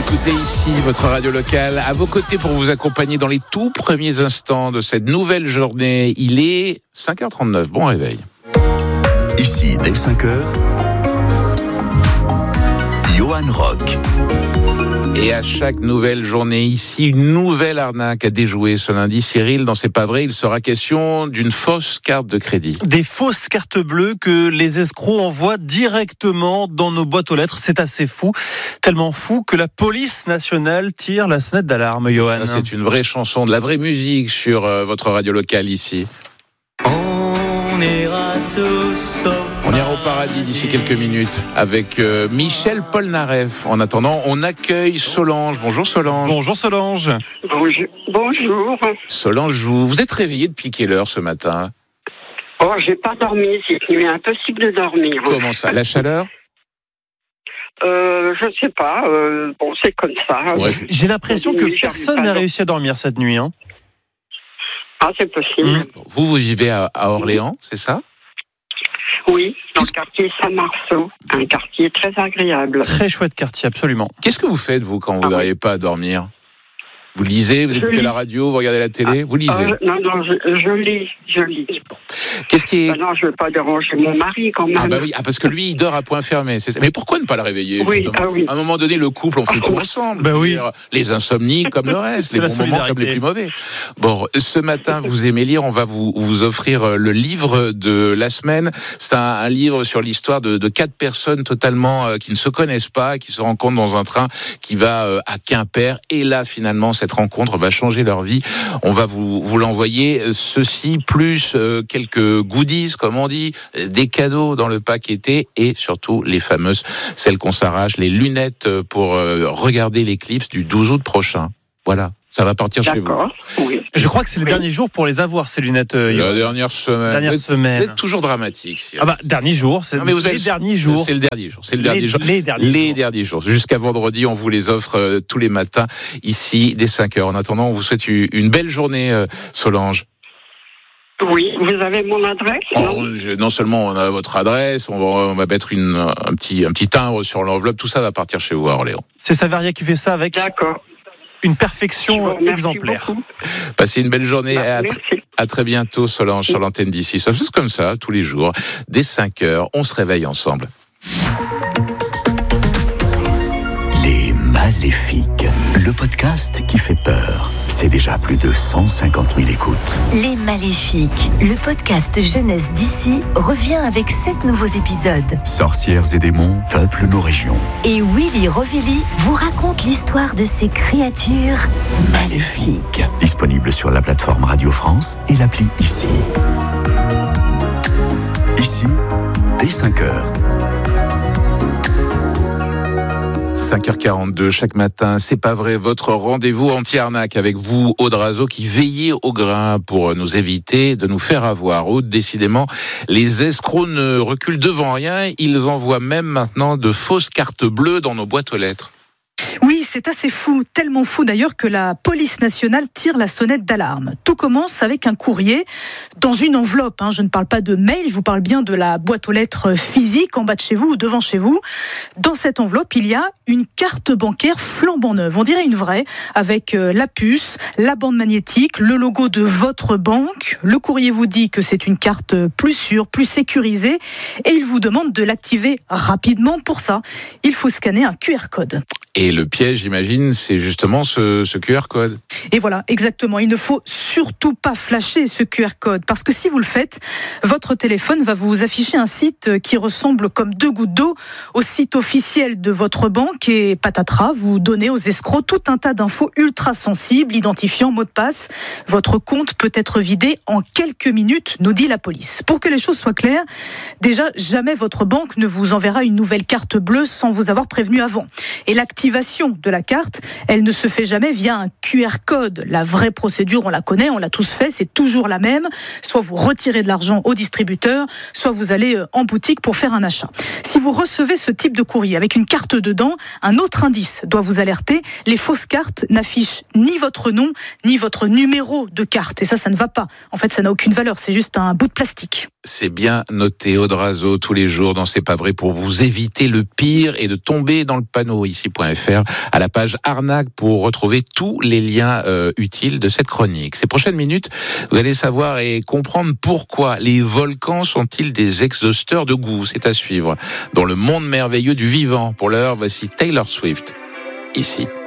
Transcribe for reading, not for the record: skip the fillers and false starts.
écoutez ici votre radio locale, à vos côtés pour vous accompagner dans les tout premiers instants de cette nouvelle journée. Il est 5h39, bon réveil. Ici, dès 5h, Johan Rock. Et à chaque nouvelle journée ici, une nouvelle arnaque à déjouer ce lundi. Cyril, dans C'est pas vrai, il sera question d'une fausse carte de crédit. Des fausses cartes bleues que les escrocs envoient directement dans nos boîtes aux lettres. C'est assez fou, tellement fou que la police nationale tire la sonnette d'alarme, Johan. Ça, c'est une vraie chanson, de la vraie musique sur votre radio locale ici. On ira tous On ira au paradis d'ici quelques minutes avec Michel Polnareff. En attendant, on accueille Solange. Bonjour Solange. Bonjour Solange. Bonjour. Solange, vous êtes réveillée depuis quelle heure ce matin ? Oh, j'ai pas dormi cette nuit, impossible de dormir. Comment ça ? La chaleur ? Je sais pas, bon, c'est comme ça. Ouais. J'ai l'impression que personne n'a réussi à dormir cette nuit. Ah, c'est possible. Vous vivez à Orléans, c'est ça ? Oui, dans le quartier Saint-Marceau, un quartier très agréable. Très chouette quartier, absolument. Qu'est-ce que vous faites, vous, quand vous n'arrivez pas à dormir ? Vous lisez, vous écoutez la radio, vous regardez la télé, vous lisez ? Non, je lis. Qu'est-ce qui est... non, je veux pas déranger mon mari quand même. Ah bah oui, parce que lui, il dort à point fermé. C'est ça. Mais pourquoi ne pas le réveiller, Oui, justement ? oui. À un moment donné, le couple, on fait tout ensemble. Bah oui. Les insomnies comme le reste, les la bons moments comme les plus mauvais. Bon, ce matin, vous aimez lire, on va vous offrir le livre de la semaine. C'est un livre sur l'histoire de 4 personnes totalement qui ne se connaissent pas, qui se rencontrent dans un train qui va à Quimper. Et là, finalement, cette rencontre va changer leur vie. On va vous l'envoyer. Ceci, plus quelques goodies, comme on dit, des cadeaux dans le pack été et surtout les fameuses, celles qu'on s'arrache, les lunettes pour regarder l'éclipse du 12 août prochain. Voilà, ça va partir chez vous. D'accord, oui. Je crois que c'est le dernier jour pour les avoir, ces lunettes. La dernière semaine. Vous êtes toujours dramatique. Cyril. Ah bah, dernier jour, c'est les derniers jours. C'est le dernier jour. C'est le dernier jour. Les derniers jours. Jusqu'à vendredi, on vous les offre tous les matins, ici, dès 5h. En attendant, on vous souhaite une belle journée, Solange. Oui, vous avez mon adresse, Non seulement on a votre adresse, on va mettre un petit timbre sur l'enveloppe, tout ça va partir chez vous à Orléans. C'est Saveria qui fait ça avec D'accord. une perfection exemplaire. Beaucoup. Passez une belle journée. Merci. À très bientôt, Solange, sur l'antenne d'ici. Ça se passe comme ça, tous les jours. Dès 5h, on se réveille ensemble. Les Maléfiques, le podcast qui fait peur. C'est déjà plus de 150 000 écoutes. Les Maléfiques, le podcast jeunesse d'ici, revient avec 7 nouveaux épisodes. Sorcières et démons peuplent nos régions. Et Willy Rovelli vous raconte l'histoire de ces créatures maléfiques. Disponible sur la plateforme Radio France et l'appli Ici. Ici, dès 5h. 5h42 chaque matin, c'est pas vrai, votre rendez-vous anti-arnaque avec vous, Aude Razo, qui veillez au grain pour nous éviter de nous faire avoir. Aude, décidément, les escrocs ne reculent devant rien, ils envoient même maintenant de fausses cartes bleues dans nos boîtes aux lettres. Oui, c'est assez fou, tellement fou d'ailleurs que la police nationale tire la sonnette d'alarme. Tout commence avec un courrier dans une enveloppe. Je ne parle pas de mail, je vous parle bien de la boîte aux lettres physique en bas de chez vous ou devant chez vous. Dans cette enveloppe, il y a une carte bancaire flambant neuve. On dirait une vraie, avec la puce, la bande magnétique, le logo de votre banque. Le courrier vous dit que c'est une carte plus sûre, plus sécurisée et il vous demande de l'activer rapidement. Pour ça, il faut scanner un QR code. Et le piège, j'imagine, c'est justement ce QR code. Et voilà, exactement. Il ne faut surtout pas flasher ce QR code parce que si vous le faites, votre téléphone va vous afficher un site qui ressemble comme 2 gouttes d'eau au site officiel de votre banque et patatras, vous donnez aux escrocs tout un tas d'infos ultra sensibles, identifiant mot de passe. Votre compte peut être vidé en quelques minutes, nous dit la police. Pour que les choses soient claires, déjà, jamais votre banque ne vous enverra une nouvelle carte bleue sans vous avoir prévenu avant. Et l'activation de la carte, elle ne se fait jamais via un QR code. La vraie procédure, on la connaît, on l'a tous fait, c'est toujours la même. Soit vous retirez de l'argent au distributeur, soit vous allez en boutique pour faire un achat. Si vous recevez ce type de courrier avec une carte dedans, un autre indice doit vous alerter. Les fausses cartes n'affichent ni votre nom, ni votre numéro de carte. Et ça ne va pas. En fait, ça n'a aucune valeur, c'est juste un bout de plastique. C'est bien noté, Aude Razo, tous les jours dans C'est pas vrai, pour vous éviter le pire et de tomber dans le panneau ici. ici.fr à la page arnaque pour retrouver tous les liens utiles de cette chronique. Ces prochaines minutes, vous allez savoir et comprendre pourquoi les volcans sont-ils des exhausteurs de goût. C'est à suivre dans le monde merveilleux du vivant. Pour l'heure, voici Taylor Swift, ici.